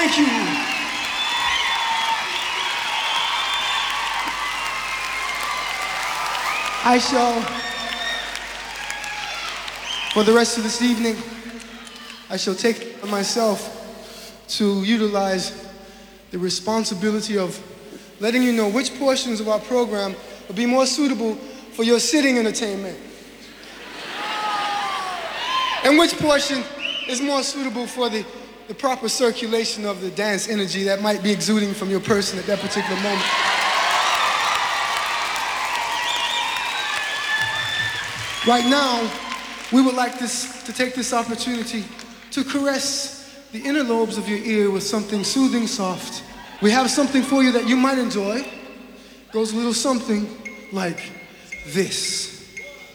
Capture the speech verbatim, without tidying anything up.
Thank you. I shall, for the rest of this evening, I shall take it upon myself to utilize the responsibility of letting you know which portions of our program will be more suitable for your sitting entertainment, and which portion is more suitable for the, the proper circulation of the dance energy that might be exuding from your person at that particular moment. Right now, we would like this, to take this opportunity to caress the inner lobes of your ear with something soothing, soft. We have something for you that you might enjoy. Goes a little something like this.